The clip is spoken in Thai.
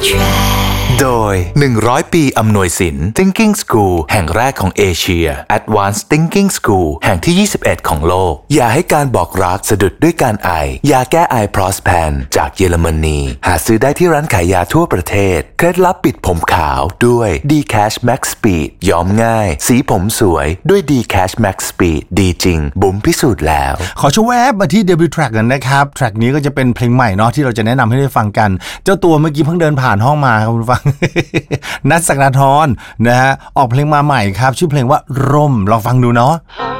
โดย100 ปีอำนวยสิน Thinking School แห่งแรกของเอเชีย Advanced Thinking School แห่งที่21ของโลกอย่าให้การบอกรักสะดุดด้วยการไอยาแก้ไอ Prospan จากเยอรมนีหาซื้อได้ที่ร้านขายยาทั่วประเทศเคล็ดลับปิดผมขาวด้วย D-Cash Max Speed ย้อมง่ายสีผมสวยด้วย D-Cash Max Speed ดีจริงบุ๋มพิสูจน์แล้วขอชแวบมาที่ debut track กันนะครับแทร็กนี้ก็จะเป็นเพลงใหม่เนาะที่เราจะแนะนำให้ได้ฟังกันเจ้าตัวเมื่อกี้เพิ่งเดินผ่านห้องมาครับคุณฟัง นัท ศักดาธรนะฮะออกเพลงมาใหม่ครับชื่อเพลงว่าร่มลองฟังดูเนาะ